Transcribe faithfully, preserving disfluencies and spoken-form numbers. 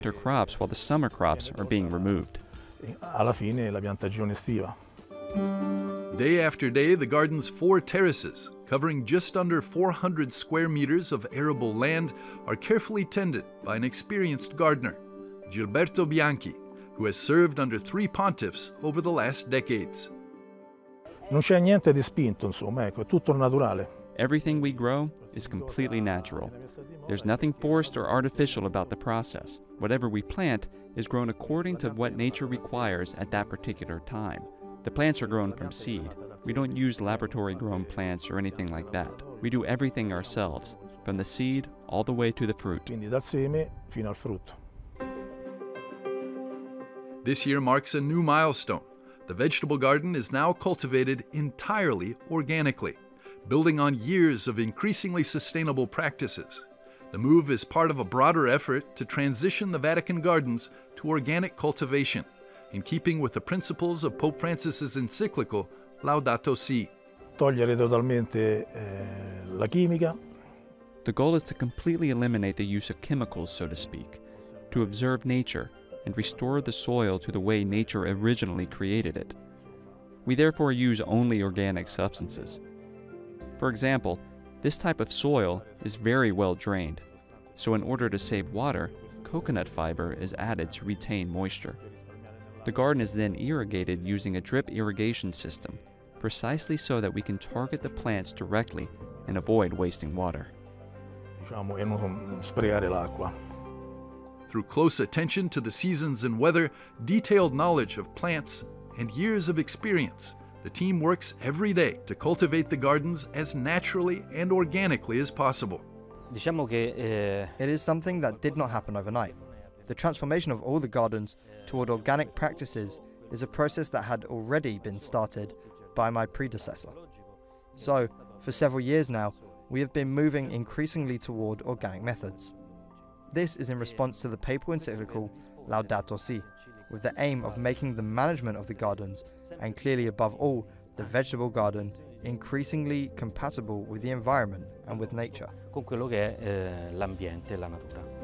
winter crops while the summer crops are being removed. Alla fine la piantagione estiva. Day after day, the garden's four terraces, covering just under four hundred square meters of arable land, are carefully tended by an experienced gardener, Gilberto Bianchi, who has served under three pontiffs over the last decades. Non c'è niente di spinto, insomma, ecco, è tutto naturale. Everything we grow is completely natural. There's nothing forced or artificial about the process. Whatever we plant is grown according to what nature requires at that particular time. The plants are grown from seed. We don't use laboratory-grown plants or anything like that. We do everything ourselves, from the seed all the way to the fruit. Quindi dal seme fino al frutto. This year marks a new milestone. The vegetable garden is now cultivated entirely organically, building on years of increasingly sustainable practices. The move is part of a broader effort to transition the Vatican gardens to organic cultivation, in keeping with the principles of Pope Francis's encyclical Laudato Si. Togliere totalmente eh, la chimica. The goal is to completely eliminate the use of chemicals, so to speak, to observe nature and restore the soil to the way nature originally created it. We therefore use only organic substances. For example, this type of soil is very well drained, so in order to save water, coconut fiber is added to retain moisture. The garden is then irrigated using a drip irrigation system, precisely so that we can target the plants directly and avoid wasting water. Diciamo, e non sprecare l'acqua. Through close attention to the seasons and weather, detailed knowledge of plants, and years of experience, the team works every day to cultivate the gardens as naturally and organically as possible. Diciamo che, eh... It is something that did not happen overnight. The transformation of all the gardens toward organic practices is a process that had already been started by my predecessor. So, for several years now, we have been moving increasingly toward organic methods. This is in response to the papal encyclical Laudato Si, with the aim of making the management of the gardens, and clearly above all, the vegetable garden, increasingly compatible with the environment and with nature. Con quello che è eh, l'ambiente e la natura.